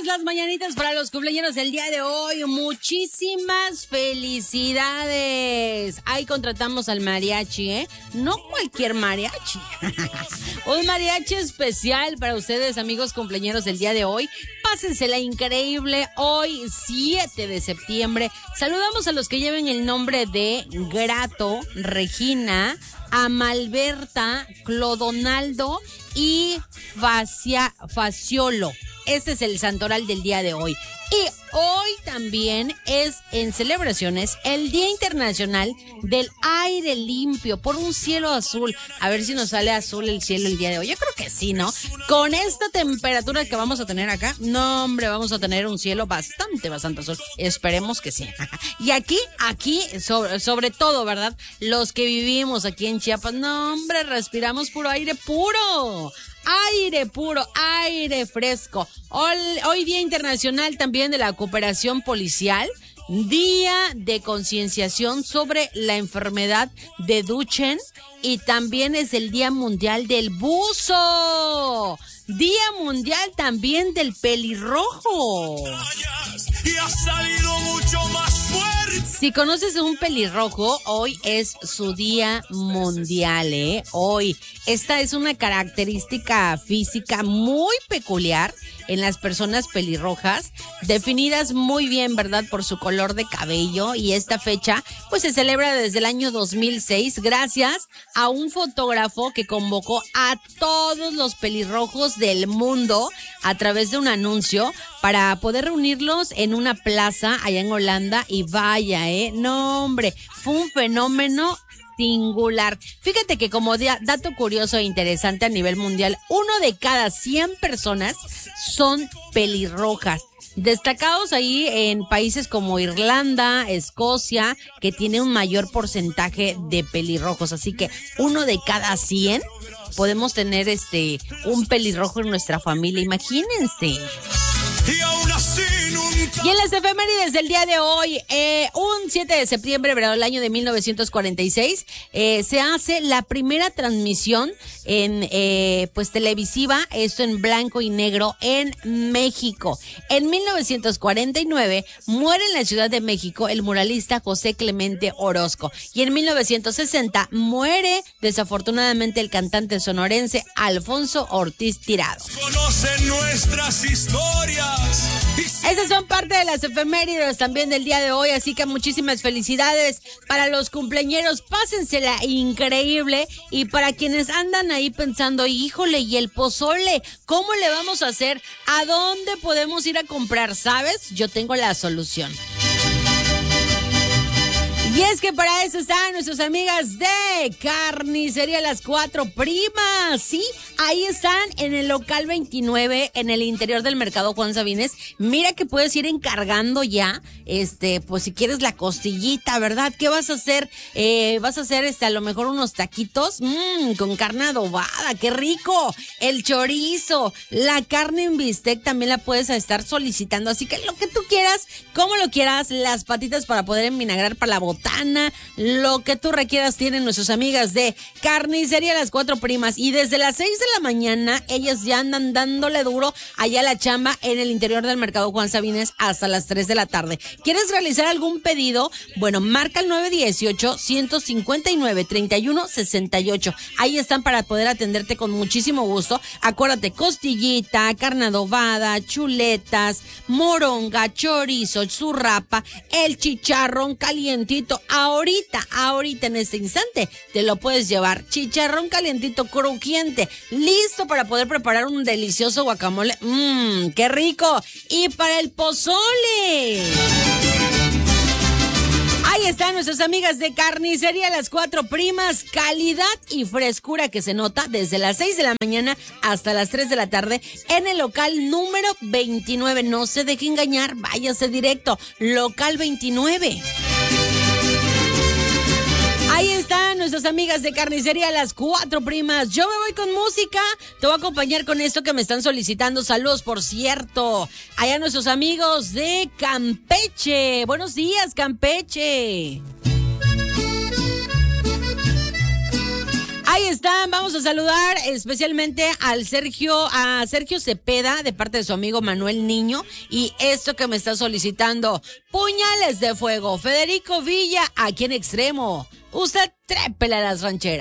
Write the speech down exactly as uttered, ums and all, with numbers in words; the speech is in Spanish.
las mañanitas para los cumpleaños del día de hoy. Muchísimas felicidades. Ahí contratamos al mariachi, ¿eh? No cualquier mariachi. Un mariachi especial para ustedes, amigos cumpleaños del día de hoy. Pásensela increíble hoy, siete de septiembre. Saludamos a los que lleven el nombre de Grato, Regina, Amalberta, Clodonaldo y Facia, Faciolo. Este es el santoral del día de hoy. Y hoy también es en celebraciones el Día Internacional del Aire Limpio por un cielo azul. A ver si nos sale azul el cielo el día de hoy. Yo creo que sí, ¿no? Con esta temperatura que vamos a tener acá, no, hombre, vamos a tener un cielo bastante, bastante azul. Esperemos que sí. Y aquí, aquí, sobre, sobre todo, ¿verdad? Los que vivimos aquí en Chiapas, no, hombre, respiramos puro aire puro. Aire puro, aire fresco. Hoy, hoy Día Internacional también de la Cooperación Policial, Día de concienciación sobre la enfermedad de Duchenne y también es el Día Mundial del Buzo. Día Mundial también del pelirrojo. Y ha salido mucho más fuerte. Si conoces un pelirrojo, hoy es su día mundial, ¿eh? Hoy. Esta es una característica física muy peculiar en las personas pelirrojas, definidas muy bien, ¿verdad?, por su color de cabello. Y esta fecha, pues, se celebra desde el año dos mil seis gracias a un fotógrafo que convocó a todos los pelirrojos del mundo a través de un anuncio para poder reunirlos en una plaza allá en Holanda. Y vaya, eh, no, hombre, fue un fenómeno singular. Fíjate que como dato curioso e interesante a nivel mundial, uno de cada cien personas son pelirrojas. Destacados ahí en países como Irlanda, Escocia, que tiene un mayor porcentaje de pelirrojos. Así que uno de cada cien podemos tener este un pelirrojo en nuestra familia. Imagínense. Y aún así nunca... Y en las efemérides del día de hoy, eh, un siete de septiembre, pero el año de mil novecientos cuarenta y seis, eh, se hace la primera transmisión en eh, pues televisiva, esto en blanco y negro, en México. En mil novecientos cuarenta y nueve muere en la Ciudad de México el muralista José Clemente Orozco. Y en mil novecientos sesenta muere desafortunadamente el cantante sonorense Alfonso Ortiz Tirado. Conocen nuestras historias. Esas son parte de las efemérides también del día de hoy, así que muchísimas felicidades para los cumpleañeros, pásensela increíble. Y para quienes andan ahí pensando, híjole, ¿y el pozole? ¿Cómo le vamos a hacer? ¿A dónde podemos ir a comprar? ¿Sabes? Yo tengo la solución. Y es que para eso están nuestras amigas de Carnicería Las Cuatro Primas. Sí, ahí están en el local veintinueve, en el interior del mercado Juan Sabines. Mira que puedes ir encargando ya, este, pues si quieres la costillita, ¿verdad? ¿Qué vas a hacer? Eh, vas a hacer, este, a lo mejor unos taquitos, mmm, con carne adobada, ¡qué rico! El chorizo, la carne en bistec también la puedes estar solicitando. Así que lo que tú quieras, como lo quieras, las patitas para poder envinagrar para la botana, lo que tú requieras tienen nuestras amigas de Carnicería Las Cuatro Primas. Y desde las seis de la mañana ellas ya andan dándole duro allá a la chamba en el interior del mercado Juan Sabines hasta las tres de la tarde. ¿Quieres realizar algún pedido? Bueno, marca el nueve dieciocho, ciento cincuenta y nueve, treinta y uno sesenta y ocho. Ahí están para poder atenderte con muchísimo gusto. Acuérdate, costillita, carne adobada, chuletas, moronga, chorizo, zurrapa, el chicharrón calientito. Ahorita, ahorita en este instante te lo puedes llevar. Chicharrón calientito, crujiente, listo para poder preparar un delicioso guacamole. Mmm, qué rico. Y para el pozole, ahí están nuestras amigas de Carnicería Las Cuatro Primas. Calidad y frescura que se nota desde las seis de la mañana hasta las tres de la tarde en el local número veintinueve. No se deje engañar, váyase directo. Local veintinueve. Ahí están nuestras amigas de Carnicería Las Cuatro Primas. Yo me voy con música. Te voy a acompañar con esto que me están solicitando. Saludos, por cierto, allá nuestros amigos de Campeche. Buenos días, Campeche. Ahí ahí están, vamos a saludar especialmente al Sergio, a Sergio Cepeda, de parte de su amigo Manuel Niño, y esto que me está solicitando, Puñales de Fuego, Federico Villa, aquí en Extremo. Usted trépele a las rancheras.